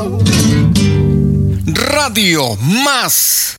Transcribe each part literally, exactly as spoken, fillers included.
Radio Más.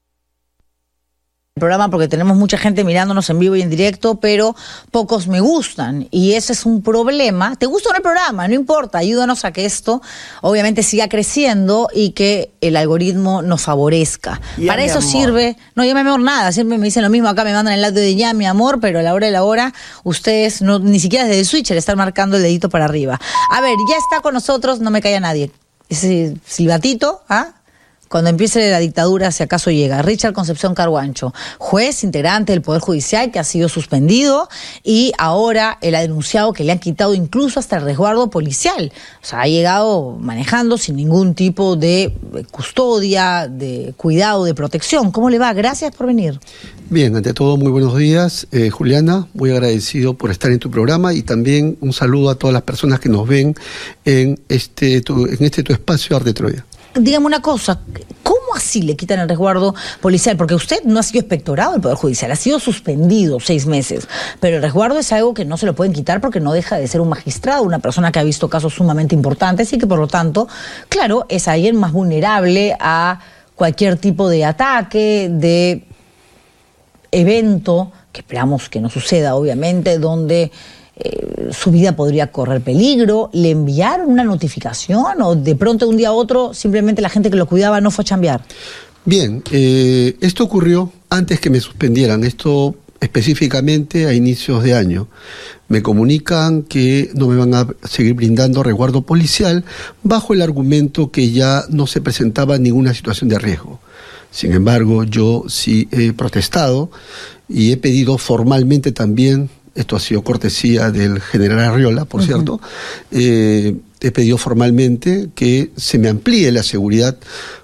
Programa porque tenemos mucha gente mirándonos en vivo y en directo, pero pocos me gustan y ese es un problema. ¿Te gusta o no el programa? No importa, ayúdanos a que esto obviamente siga creciendo y que el algoritmo nos favorezca. Ya, para eso amor. Sirve, no, ya mi amor nada, siempre me dicen lo mismo, acá me mandan el audio de ya mi amor, pero a la hora de la hora ustedes no, ni siquiera desde el switcher están marcando el dedito para arriba. A ver, ya está con nosotros, no me calla nadie, ese silbatito, ¿ah? Cuando empiece la dictadura, si acaso llega, Richard Concepción Carhuancho, juez integrante del Poder Judicial que ha sido suspendido y ahora él ha denunciado que le han quitado incluso hasta el resguardo policial. O sea, ha llegado manejando sin ningún tipo de custodia, de cuidado, de protección. ¿Cómo le va? Gracias por venir. Bien, ante todo, muy buenos días, eh, Juliana. Muy agradecido por estar en tu programa y también un saludo a todas las personas que nos ven en este tu, en este tu espacio Arte Troya. Dígame una cosa, ¿cómo así le quitan el resguardo policial? Porque usted no ha sido inspectorado del Poder Judicial, ha sido suspendido seis meses, pero el resguardo es algo que no se lo pueden quitar porque no deja de ser un magistrado, una persona que ha visto casos sumamente importantes y que por lo tanto, claro, es alguien más vulnerable a cualquier tipo de ataque, de evento, que esperamos que no suceda obviamente, donde Eh, su vida podría correr peligro. ¿Le enviaron una notificación o de pronto de un día a otro simplemente la gente que lo cuidaba no fue a chambear? Bien, eh, esto ocurrió antes que me suspendieran, esto específicamente a inicios de año. Me comunican que no me van a seguir brindando resguardo policial bajo el argumento que ya no se presentaba ninguna situación de riesgo. Sin embargo, yo sí he protestado y he pedido formalmente también. Esto ha sido cortesía del general Arriola, por uh-huh. cierto. Eh, he pedido formalmente que se me amplíe la seguridad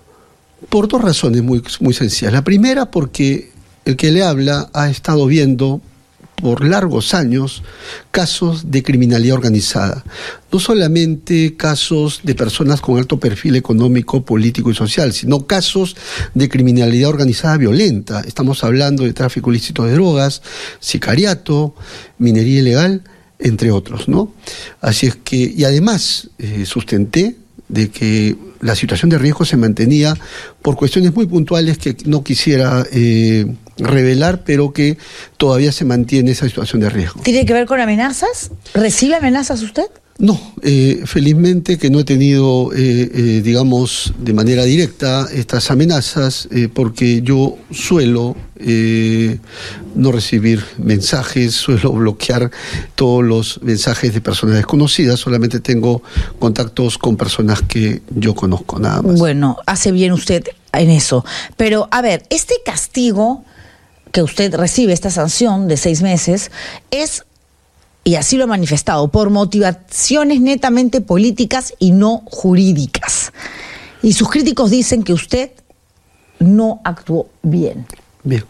por dos razones muy, muy sencillas. La primera, porque el que le habla ha estado viendo por largos años casos de criminalidad organizada. No solamente casos de personas con alto perfil económico, político y social, sino casos de criminalidad organizada violenta. Estamos hablando de tráfico ilícito de drogas, sicariato, minería ilegal, entre otros, ¿no? Así es que, y además eh, sustenté de que la situación de riesgo se mantenía por cuestiones muy puntuales que no quisiera eh, revelar, pero que todavía se mantiene esa situación de riesgo. ¿Tiene que ver con amenazas? ¿Recibe amenazas usted? No, eh, felizmente que no he tenido, eh, eh, digamos, de manera directa estas amenazas, eh, porque yo suelo eh, no recibir mensajes, suelo bloquear todos los mensajes de personas desconocidas, solamente tengo contactos con personas que yo conozco, nada más. Bueno, hace bien usted en eso, pero a ver, este castigo que usted recibe, esta sanción de seis meses, es... y así lo ha manifestado, por motivaciones netamente políticas y no jurídicas. Y sus críticos dicen que usted no actuó bien. Bien.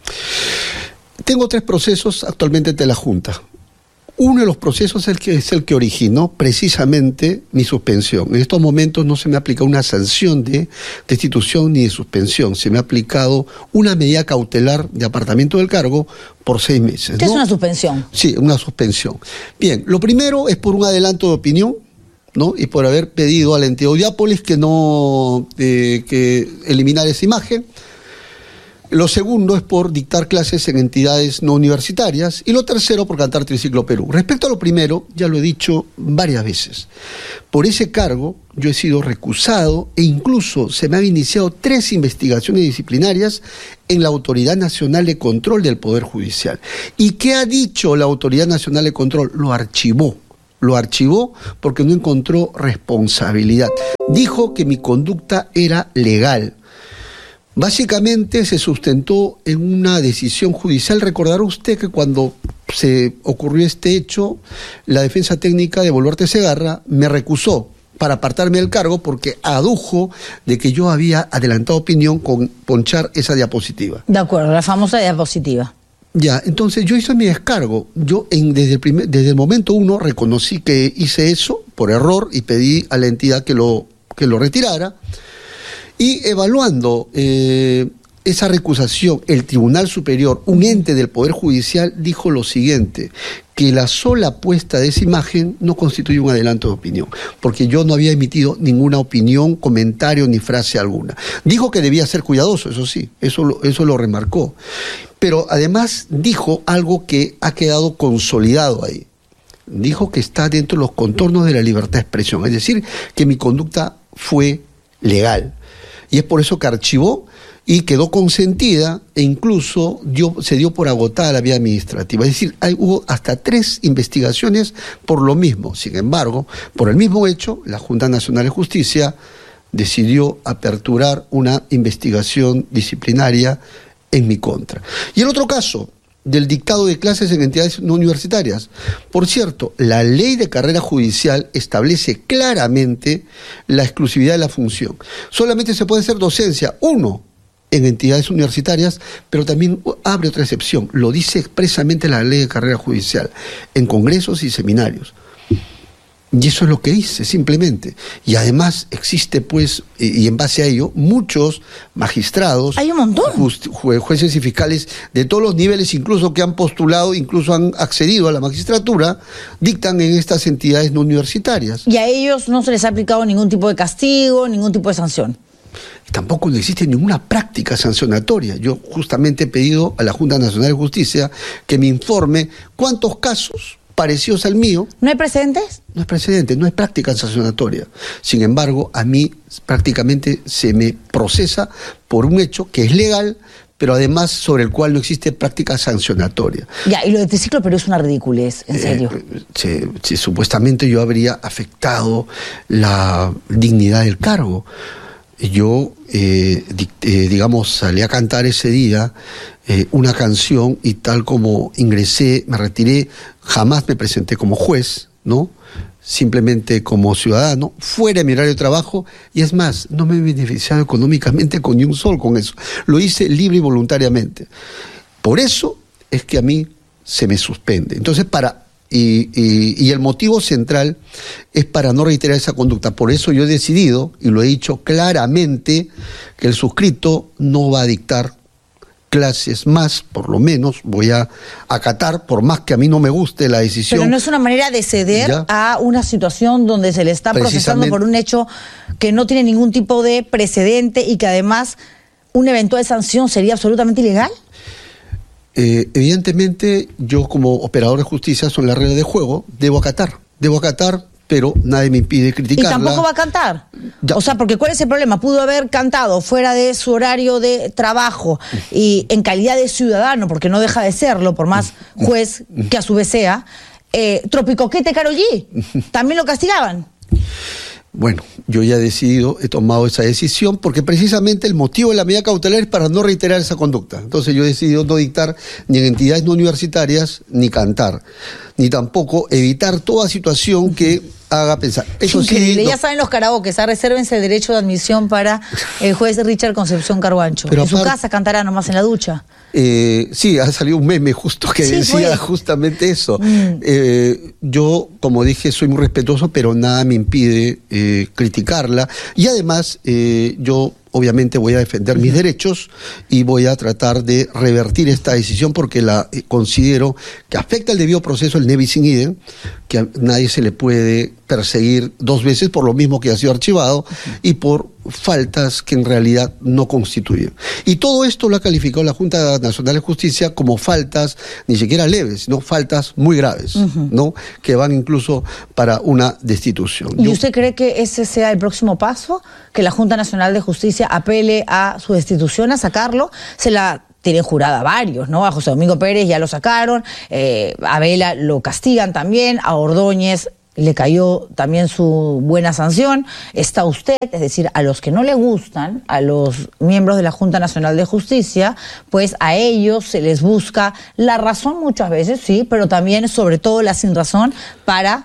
Tengo tres procesos actualmente ante la Junta. Uno de los procesos es el que, es el que originó precisamente mi suspensión. En estos momentos no se me ha aplicado una sanción de destitución ni de suspensión. Se me ha aplicado una medida cautelar de apartamiento del cargo por seis meses. ¿Qué ¿no? es una suspensión? Sí, una suspensión. Bien, lo primero es por un adelanto de opinión, ¿no? Y por haber pedido a la entidad Audiápolis que no eh, que eliminar esa imagen. Lo segundo es por dictar clases en entidades no universitarias. Y lo tercero por cantar Triciclo Perú. Respecto a lo primero, ya lo he dicho varias veces. Por ese cargo yo he sido recusado e incluso se me han iniciado tres investigaciones disciplinarias en la Autoridad Nacional de Control del Poder Judicial. ¿Y qué ha dicho la Autoridad Nacional de Control? Lo archivó. Lo archivó porque no encontró responsabilidad. Dijo que mi conducta era legal. Básicamente se sustentó en una decisión judicial. Recordará usted que cuando se ocurrió este hecho, la defensa técnica de Boluarte Segarra me recusó para apartarme del cargo porque adujo de que yo había adelantado opinión con ponchar esa diapositiva. De acuerdo, la famosa diapositiva. Ya, entonces yo hice mi descargo. Yo en, desde, el primer, desde el momento uno reconocí que hice eso por error y pedí a la entidad que lo, que lo retirara. Y evaluando eh, esa recusación, el Tribunal Superior, un ente del Poder Judicial, dijo lo siguiente, que la sola puesta de esa imagen no constituye un adelanto de opinión, porque yo no había emitido ninguna opinión, comentario ni frase alguna. Dijo que debía ser cuidadoso, eso sí, eso lo, eso lo remarcó. Pero además dijo algo que ha quedado consolidado ahí. Dijo que está dentro de los contornos de la libertad de expresión, es decir, que mi conducta fue legal. Y es por eso que archivó y quedó consentida e incluso dio, se dio por agotada la vía administrativa. Es decir, hay, hubo hasta tres investigaciones por lo mismo. Sin embargo, por el mismo hecho, la Junta Nacional de Justicia decidió aperturar una investigación disciplinaria en mi contra. Y el otro caso, del dictado de clases en entidades no universitarias. Por cierto, la ley de carrera judicial establece claramente la exclusividad de la función. Solamente se puede hacer docencia, uno, en entidades universitarias, pero también abre otra excepción. Lo dice expresamente la ley de carrera judicial, en congresos y seminarios. Y eso es lo que hice, simplemente. Y además existe, pues, y en base a ello, muchos magistrados, hay un montón, jue, jueces y fiscales de todos los niveles, incluso que han postulado, incluso han accedido a la magistratura, dictan en estas entidades no universitarias. Y a ellos no se les ha aplicado ningún tipo de castigo, ningún tipo de sanción. Tampoco existe ninguna práctica sancionatoria. Yo justamente he pedido a la Junta Nacional de Justicia que me informe cuántos casos parecidos al mío. ¿No hay precedentes? No es precedente, no es práctica sancionatoria. Sin embargo, a mí prácticamente se me procesa por un hecho que es legal, pero además sobre el cual no existe práctica sancionatoria. Ya, y lo de triciclo, pero es una ridiculez, en serio. Eh, se, se, supuestamente yo habría afectado la dignidad del cargo. Yo, eh, eh, digamos, salí a cantar ese día eh, una canción y tal como ingresé, me retiré, jamás me presenté como juez, ¿no? Simplemente como ciudadano, fuera de mi horario de trabajo, y es más, no me he beneficiado económicamente con ni un sol con eso. Lo hice libre y voluntariamente. Por eso es que a mí se me suspende. Entonces, para... Y, y, y el motivo central es para no reiterar esa conducta. Por eso yo he decidido, y lo he dicho claramente, que el suscrito no va a dictar clases más, por lo menos voy a acatar, por más que a mí no me guste la decisión. Pero no es una manera de ceder ¿Ya? a una situación donde se le está procesando por un hecho que no tiene ningún tipo de precedente y que además una eventual sanción sería absolutamente ilegal. Eh, evidentemente, yo como operador de justicia, son las reglas de juego, debo acatar, debo acatar, pero nadie me impide criticarla. ¿Y tampoco va a cantar? Ya. O sea, porque ¿cuál es el problema? Pudo haber cantado fuera de su horario de trabajo y en calidad de ciudadano, porque no deja de serlo, por más juez que a su vez sea, eh, Tropicoquete Karol G, también lo castigaban. Bueno, yo ya he decidido, he tomado esa decisión, porque precisamente el motivo de la medida cautelar es para no reiterar esa conducta. Entonces yo he decidido no dictar ni en entidades no universitarias, ni cantar, ni tampoco evitar toda situación que haga pensar. Eso Increíble, sí, no. Ya saben los karaokes, resérvense el derecho de admisión para el juez Richard Concepción Carhuancho. Pero en aparte, su casa cantará nomás en la ducha. Eh, sí, ha salido un meme justo que sí, decía fue. justamente eso. Mm. Eh, yo, como dije, soy muy respetuoso, pero nada me impide eh, criticarla. Y además, eh, yo obviamente voy a defender mis derechos y voy a tratar de revertir esta decisión porque la eh, considero que afecta el debido proceso, el ne bis in idem, que a nadie se le puede perseguir dos veces por lo mismo que ha sido archivado y por faltas que en realidad no constituyen. Y todo esto lo ha calificado la Junta Nacional de Justicia como faltas ni siquiera leves, sino faltas muy graves, uh-huh. ¿no? Que van incluso para una destitución. ¿Y Yo, usted cree que ese sea el próximo paso? ¿Que la Junta Nacional de Justicia apele a su destitución, a sacarlo? Se la tienen jurada varios, ¿no? A José Domingo Pérez ya lo sacaron, eh, a Vela lo castigan también, a Ordóñez le cayó también su buena sanción. Está usted, es decir, a los que no le gustan, a los miembros de la Junta Nacional de Justicia, pues a ellos se les busca la razón muchas veces, sí, pero también, sobre todo, la sinrazón para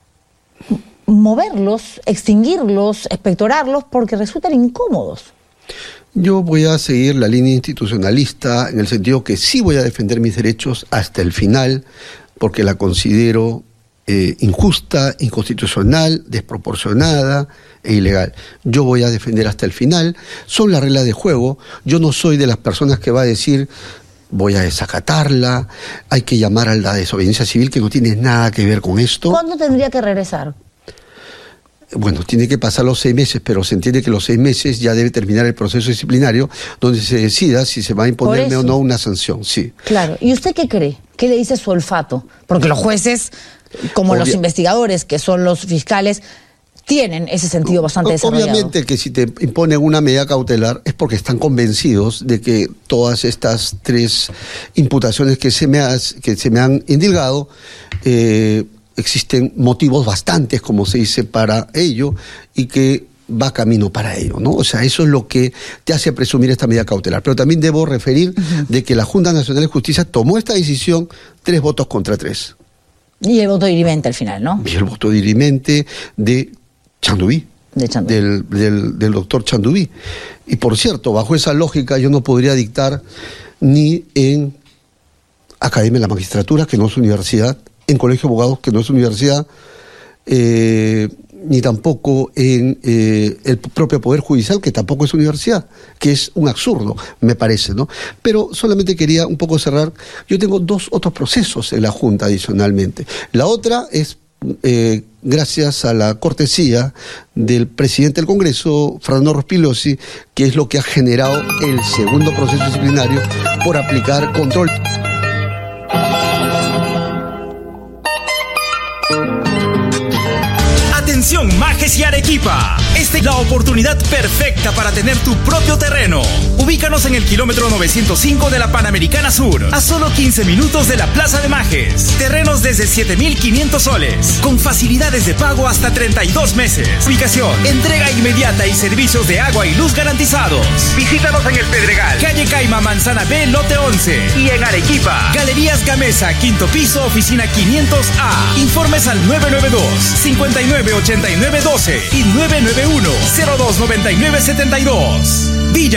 moverlos, extinguirlos, expectorarlos, porque resultan incómodos. Yo voy a seguir la línea institucionalista en el sentido que sí voy a defender mis derechos hasta el final, porque la considero eh, injusta, inconstitucional, desproporcionada e ilegal. Yo voy a defender hasta el final. Son las reglas de juego. Yo no soy de las personas que va a decir voy a desacatarla, hay que llamar a la desobediencia civil que no tiene nada que ver con esto. ¿Cuándo tendría que regresar? Bueno, tiene que pasar los seis meses, pero se entiende que los seis meses ya debe terminar el proceso disciplinario, donde se decida si se va a imponerme o no una sanción, sí. Claro, ¿y usted qué cree? ¿Qué le dice su olfato? Porque los jueces, como Obvia- los investigadores, que son los fiscales, tienen ese sentido bastante desarrollado. Obviamente que si te imponen una medida cautelar es porque están convencidos de que todas estas tres imputaciones que se me, has, que se me han indilgado, eh, existen motivos bastantes, como se dice, para ello, y que va camino para ello, ¿no? O sea, eso es lo que te hace presumir esta medida cautelar. Pero también debo referir uh-huh. de que la Junta Nacional de Justicia tomó esta decisión tres votos contra tres. Y el voto dirimente al final, ¿no? Y el voto dirimente de Chandubí. De Chandubí. Del, del, del doctor Chandubí. Y por cierto, bajo esa lógica yo no podría dictar ni en Academia de la Magistratura, que no es universidad, en Colegio de Abogados, que no es universidad, eh, ni tampoco en eh, el propio Poder Judicial, que tampoco es universidad, que es un absurdo, me parece, ¿no? Pero solamente quería un poco cerrar. Yo tengo dos otros procesos en la Junta adicionalmente. La otra es, eh, gracias a la cortesía del presidente del Congreso, Fernando Rospigliosi, que es lo que ha generado el segundo proceso disciplinario por aplicar control. Atención, Majes y Arequipa. Esta es la oportunidad perfecta para tener tu propio terreno. Ubícanos en el kilómetro novecientos cinco de la Panamericana Sur, a solo quince minutos de la Plaza de Majes. Terrenos desde siete mil quinientos soles, con facilidades de pago hasta treinta y dos meses. Ubicación, entrega inmediata y servicios de agua y luz garantizados. Visítanos en el Pedregal, calle Caima, Manzana B, lote once. Y en Arequipa, Galerías Gamesa, quinto piso, oficina quinientos A. Informes al nueve nueve dos, cinco nueve, ochenta y nueve doce y nueve nueve uno, cero dos noventa y nueve setenta y dos. Villa